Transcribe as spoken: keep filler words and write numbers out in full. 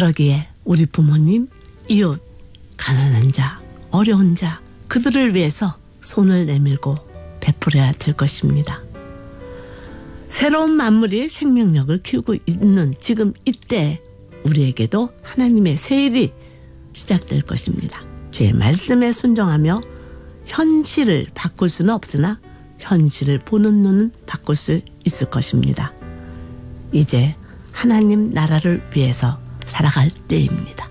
그러기에 우리 부모님, 이웃, 가난한 자, 어려운 자, 그들을 위해서 손을 내밀고 베풀어야 될 것입니다. 새로운 만물이 생명력을 키우고 있는 지금 이때 우리에게도 하나님의 새 일이 시작될 것입니다. 주의 말씀에 순종하며 현실을 바꿀 수는 없으나 현실을 보는 눈은 바꿀 수 있을 것입니다. 이제 하나님 나라를 위해서 살아갈 때입니다.